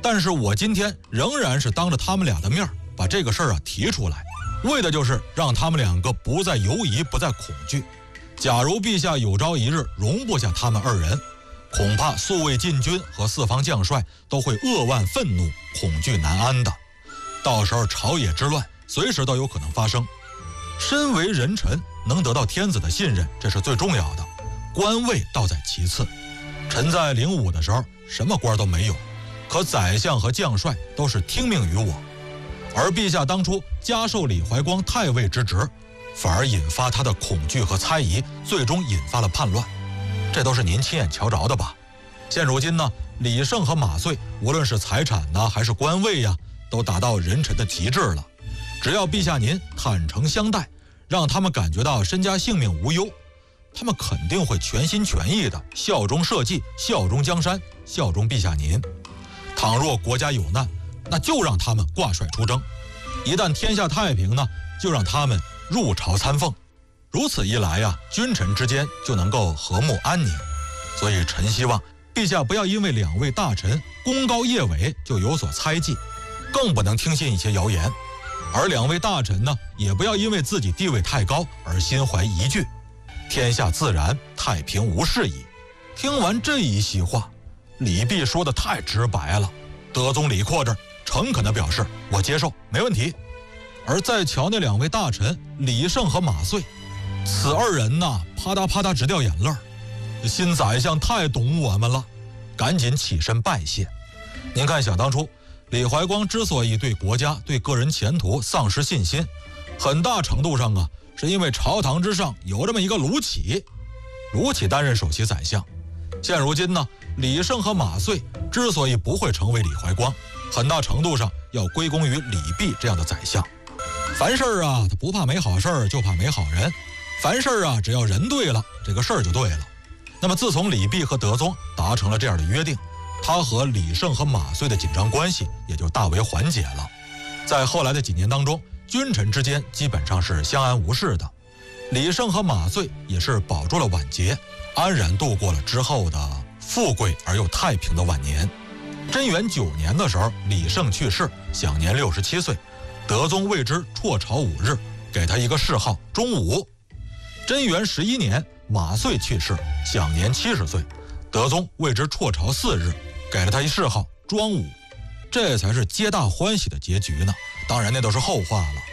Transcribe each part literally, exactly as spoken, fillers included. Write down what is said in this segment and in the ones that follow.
但是我今天仍然是当着他们俩的面把这个事儿啊提出来，为的就是让他们两个不再犹疑，不再恐惧。假如陛下有朝一日容不下他们二人，恐怕宿卫禁军和四方将帅都会扼腕愤怒，恐惧难安的。到时候朝野之乱随时都有可能发生。身为人臣，能得到天子的信任，这是最重要的，官位倒在其次。臣在灵武的时候什么官都没有，可宰相和将帅都是听命于我。而陛下当初加授李怀光太尉之职，反而引发他的恐惧和猜疑，最终引发了叛乱。这都是您亲眼瞧着的吧？现如今呢，李胜和马遂无论是财产呢还是官位呀，都达到人臣的极致了。只要陛下您坦诚相待，让他们感觉到身家性命无忧，他们肯定会全心全意的效忠社稷，效忠江山，效忠陛下您。倘若国家有难，那就让他们挂帅出征；一旦天下太平呢，就让他们入朝参奉。如此一来呀，君臣之间就能够和睦安宁。所以臣希望陛下不要因为两位大臣功高业伟就有所猜忌，更不能听信一些谣言。而两位大臣呢，也不要因为自己地位太高而心怀疑惧。天下自然太平无事矣。听完这一席话，李泌说的太直白了。德宗李阔这儿诚恳地表示，我接受，没问题。而再瞧那两位大臣李胜和马遂，此二人呐，啪嗒啪嗒直掉眼泪儿。新宰相太懂我们了，赶紧起身拜谢。您看，想当初李怀光之所以对国家对个人前途丧失信心，很大程度上啊，是因为朝堂之上有这么一个卢杞。卢杞担任首席宰相。现如今呢，李胜和马遂之所以不会成为李怀光，很大程度上要归功于李泌这样的宰相。凡事啊，他不怕没好事，就怕没好人。凡事啊，只要人对了，这个事儿就对了。那么自从李泌和德宗达成了这样的约定，他和李胜和马遂的紧张关系也就大为缓解了。在后来的几年当中，君臣之间基本上是相安无事的。李胜和马遂也是保住了晚节，安然度过了之后的富贵而又太平的晚年。贞元九年的时候，李胜去世，享年六十七岁。德宗为之辍朝五日，给他一个谥号忠武。贞元十一年，马遂去世，享年七十岁。德宗为之辍朝四日，给了他一谥号庄武。这才是皆大欢喜的结局呢。当然那都是后话了。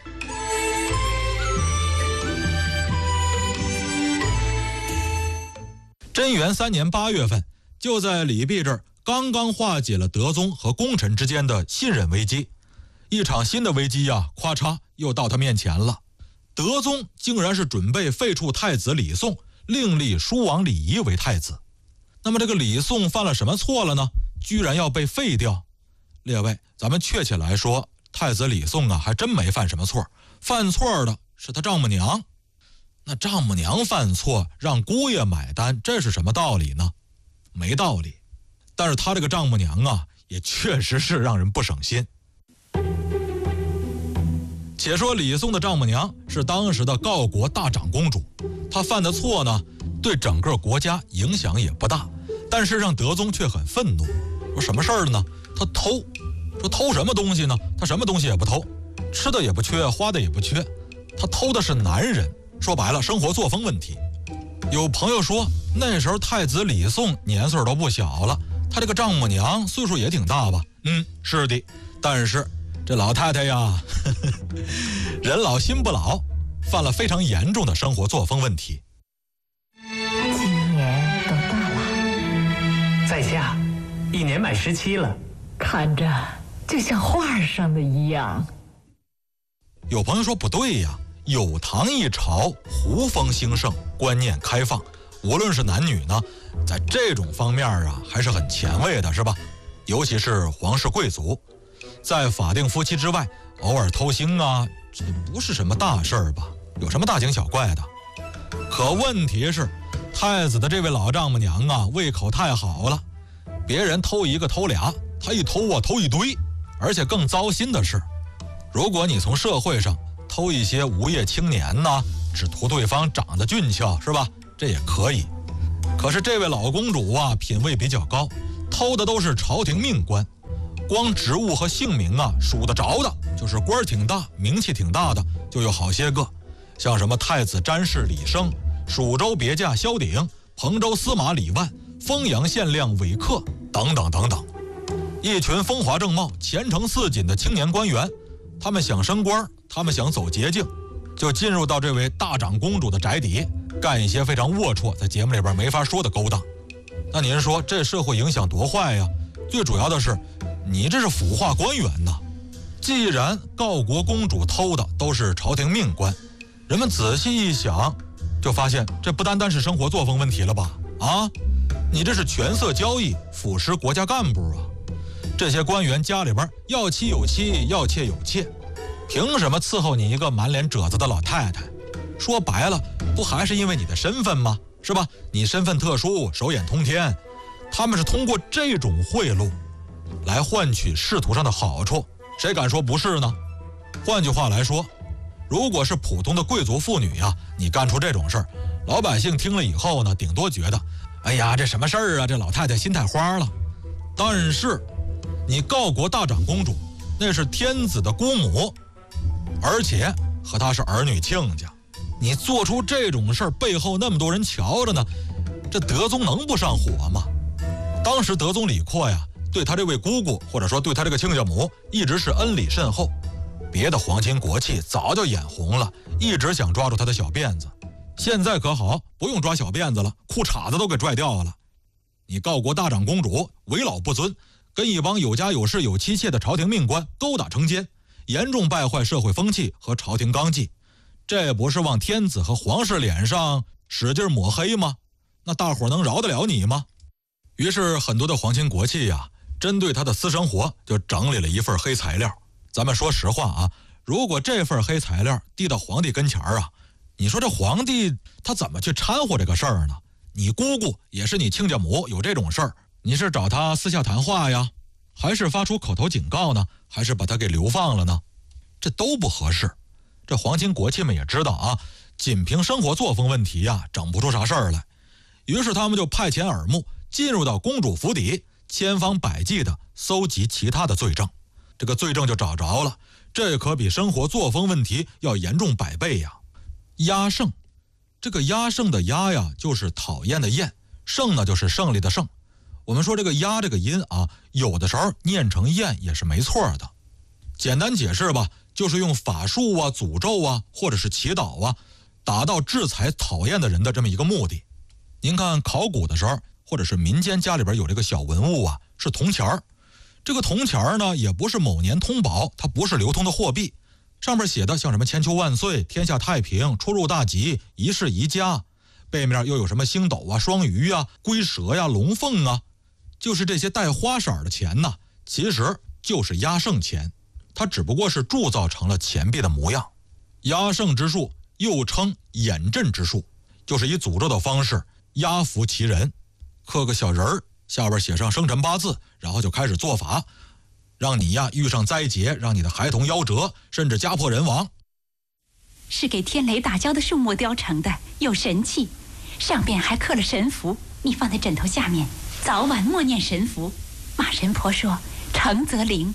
贞元三年八月份，就在李泌这儿刚刚化解了德宗和功臣之间的信任危机，一场新的危机呀、啊，咔嚓又到他面前了。德宗竟然是准备废黜太子李诵，另立叔王李仪为太子。那么这个李诵犯了什么错了呢？居然要被废掉？列位，咱们确切来说，太子李诵啊，还真没犯什么错，犯错的是他丈母娘。那丈母娘犯错，让姑爷买单，这是什么道理呢？没道理。但是他这个丈母娘啊，也确实是让人不省心。且说李诵的丈母娘是当时的郜国大长公主，她犯的错呢，对整个国家影响也不大，但是让德宗却很愤怒。说什么事儿呢？她偷。说偷什么东西呢？她什么东西也不偷，吃的也不缺，花的也不缺，她偷的是男人。说白了，生活作风问题。有朋友说，那时候太子李诵年岁都不小了，他这个丈母娘岁数也挺大吧？嗯，是的。但是这老太太呀，呵呵，人老心不老，犯了非常严重的生活作风问题。 今年多大了？ 在下一年满十七了， 看着就像画上的一样。 有朋友说不对呀，有唐一朝，胡风兴盛，观念开放，无论是男女呢，在这种方面啊，还是很前卫的，是吧？尤其是皇室贵族，在法定夫妻之外，偶尔偷腥啊，这不是什么大事儿吧？有什么大惊小怪的？可问题是，太子的这位老丈母娘啊，胃口太好了，别人偷一个偷俩，他一偷啊偷一堆。而且更糟心的是，如果你从社会上偷一些无业青年呢，只图对方长得俊俏，是吧？这也可以。可是这位老公主啊，品位比较高，偷的都是朝廷命官， 光职务和姓名啊数得着的，就是官儿挺大、名气挺大的，就有好些个，像什么太子詹事李生、蜀州别驾萧鼎、彭州司马李万、丰阳县令韦克等等等等。一群风华正茂、前程似锦的青年官员，他们想升官，他们想走捷径，就进入到这位大长公主的宅邸，干一些非常龌龊，在节目里边没法说的勾当。那您说这社会影响多坏呀？最主要的是，你这是腐化官员呐！既然告国公主偷的都是朝廷命官，人们仔细一想，就发现这不单单是生活作风问题了吧？啊，你这是权色交易，腐蚀国家干部啊！这些官员家里边要妻有妻，要妾有妾，凭什么伺候你一个满脸褶子的老太太？说白了，不还是因为你的身份吗？是吧？你身份特殊，手眼通天，他们是通过这种贿赂来换取仕途上的好处，谁敢说不是呢？换句话来说，如果是普通的贵族妇女呀，你干出这种事儿，老百姓听了以后呢，顶多觉得，哎呀，这什么事儿啊？这老太太心太花了。但是，你告国大长公主，那是天子的姑母，而且和她是儿女亲家。你做出这种事儿，背后那么多人瞧着呢，这德宗能不上火吗？当时德宗李阔呀，对他这位姑姑，或者说对他这个亲家母，一直是恩礼甚厚。别的皇亲国戚早就眼红了，一直想抓住他的小辫子。现在可好，不用抓小辫子了，裤衩子都给拽掉了。你告国大长公主为老不尊，跟一帮有家有室有妻妾的朝廷命官勾打成奸，严重败坏社会风气和朝廷纲纪。这不是往天子和皇室脸上使劲抹黑吗？那大伙能饶得了你吗？于是很多的皇亲国戚呀，针对他的私生活就整理了一份黑材料。咱们说实话啊，如果这份黑材料递到皇帝跟前儿啊，你说这皇帝他怎么去掺和这个事儿呢？你姑姑也是你亲家母，有这种事儿，你是找他私下谈话呀，还是发出口头警告呢？还是把他给流放了呢？这都不合适。这皇亲国戚们也知道啊，仅凭生活作风问题呀，整不出啥事儿来。于是他们就派遣耳目进入到公主府邸，千方百计的搜集其他的罪证。这个罪证就找着了，这可比生活作风问题要严重百倍呀。压胜，这个压胜的压呀，就是讨厌的厌，胜呢就是胜利的胜。我们说这个压这个音啊，有的时候念成厌也是没错的。简单解释吧，就是用法术啊、诅咒啊，或者是祈祷啊，达到制裁讨厌的人的这么一个目的。您看考古的时候，或者是民间家里边有这个小文物啊，是铜钱儿。这个铜钱儿呢，也不是某年通宝，它不是流通的货币，上面写的像什么千秋万岁、天下太平、出入大吉、一世宜家，背面又有什么星斗啊、双鱼啊、龟蛇呀、龙凤啊，就是这些带花色的钱呢，其实就是压胜钱。它只不过是铸造成了钱币的模样。压胜之术又称掩阵之术，就是以诅咒的方式压服其人，刻个小人儿，下边写上生辰八字，然后就开始做法，让你呀遇上灾劫，让你的孩童夭折，甚至家破人亡。 是给天雷打醮的树木雕成的，有神气，上边还刻了神符，你放在枕头下面，早晚默念神符。马神婆说成则灵。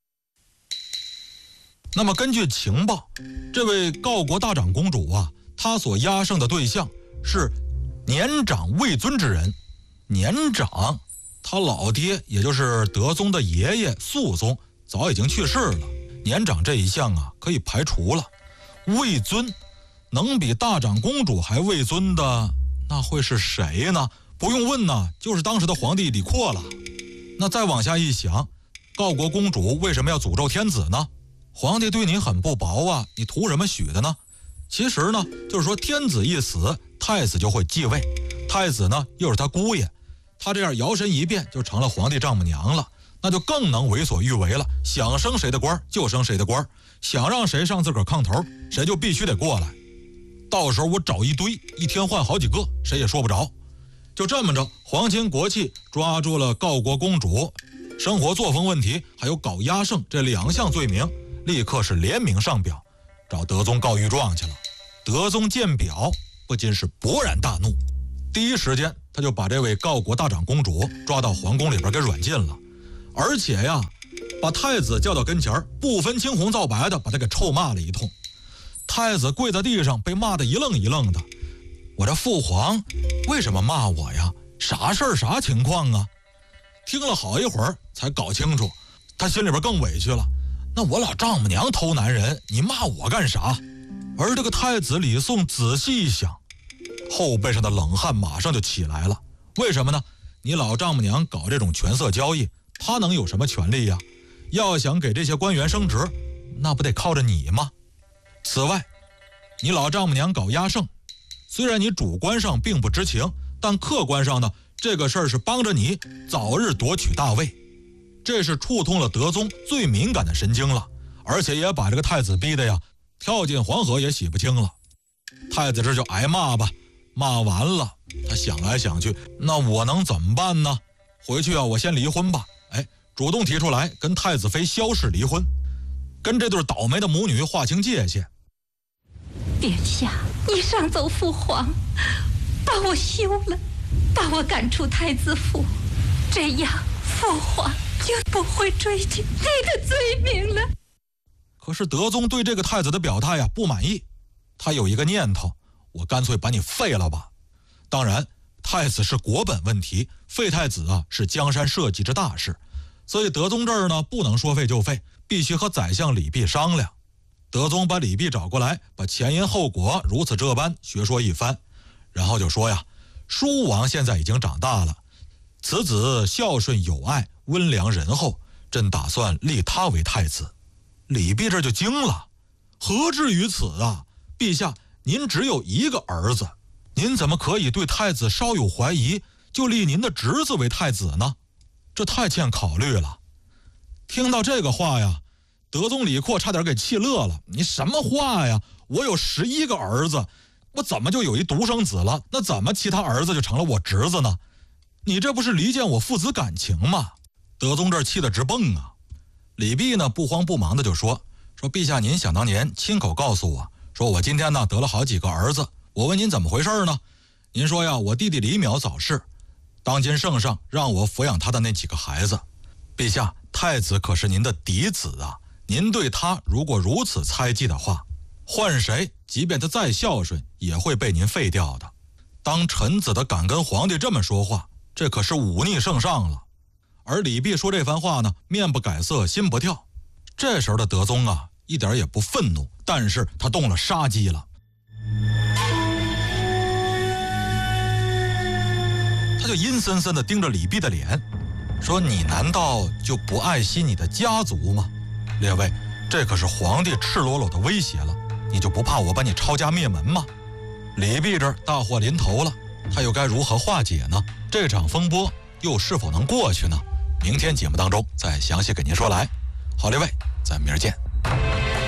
那么根据情报，这位告国大长公主啊，她所压胜的对象是年长位尊之人。年长，他老爹也就是德宗的爷爷肃宗早已经去世了，年长这一项啊可以排除了。位尊，能比大长公主还位尊的，那会是谁呢？不用问呢，就是当时的皇帝李阔了。那再往下一想，告国公主为什么要诅咒天子呢？皇帝对你很不薄啊，你图什么许的呢？其实呢，就是说天子一死，太子就会继位，太子呢又是他姑爷，他这样摇身一变就成了皇帝丈母娘了，那就更能为所欲为了，想升谁的官就升谁的官，想让谁上自个儿炕头，谁就必须得过来。到时候我找一堆，一天换好几个，谁也说不着。就这么着，皇亲国戚抓住了告国公主生活作风问题还有搞压胜这两项罪名，立刻是联名上表找德宗告御状去了。德宗见表不禁是勃然大怒，第一时间他就把这位告国大长公主抓到皇宫里边给软禁了。而且呀， 把太子叫到跟前儿，不分青红皂白的把他给臭骂了一通。太子跪在地上，被骂得一愣一愣的。我这父皇为什么骂我呀？啥事儿啥情况啊？听了好一会儿才搞清楚，他心里边更委屈了。那我老丈母娘偷男人，你骂我干啥？而这个太子李诵仔细一想，后背上的冷汗马上就起来了。为什么呢？你老丈母娘搞这种权色交易，她能有什么权利呀？要想给这些官员升职，那不得靠着你吗？此外，你老丈母娘搞压胜，虽然你主观上并不知情，但客观上呢，这个事儿是帮着你早日夺取大位，这是触痛了德宗最敏感的神经了，而且也把这个太子逼得呀，跳进黄河也洗不清了。太子这就挨骂吧，骂完了，他想来想去，那我能怎么办呢？回去啊，我先离婚吧。哎，主动提出来跟太子妃萧氏离婚，跟这对倒霉的母女划清界限。 殿下，你上奏父皇，把我休了，把我赶出太子府，这样父皇就不会追究你的罪名了。 可是德宗对这个太子的表态呀不满意，他有一个念头，我干脆把你废了吧。当然，太子是国本问题，废太子啊是江山社稷之大事，所以德宗这儿呢不能说废就废，必须和宰相李泌商量。德宗把李泌找过来，把前因后果如此这般学说一番，然后就说呀，叔王现在已经长大了，此子孝顺有爱，温良仁厚，朕打算立他为太子。李泌这就惊了，何至于此啊？陛下，您只有一个儿子，您怎么可以对太子稍有怀疑就立您的侄子为太子呢？这太欠考虑了。听到这个话呀，德宗李阔差点给气乐了。你什么话呀？我有十一个儿子，我怎么就有一独生子了？那怎么其他儿子就成了我侄子呢？你这不是离间我父子感情吗？德宗这气得直蹦啊。李泌呢不慌不忙的就说说陛下，您想当年亲口告诉我，说我今天呢得了好几个儿子，我问您怎么回事呢？您说呀，我弟弟李淼早逝，当今圣上让我抚养他的那几个孩子。陛下，太子可是您的嫡子啊，您对他如果如此猜忌的话，换谁即便他再孝顺也会被您废掉的。当臣子的敢跟皇帝这么说话，这可是忤逆圣上了。而李泌说这番话呢，面不改色心不跳。这时候的德宗啊一点也不愤怒，但是他动了杀机了。他就阴森森地盯着李泌的脸，说，你难道就不爱惜你的家族吗？列位，这可是皇帝赤裸裸的威胁了，你就不怕我把你抄家灭门吗？李泌这大祸临头了，他又该如何化解呢？这场风波又是否能过去呢？明天节目当中再详细给您说来。好，列位，咱明儿见。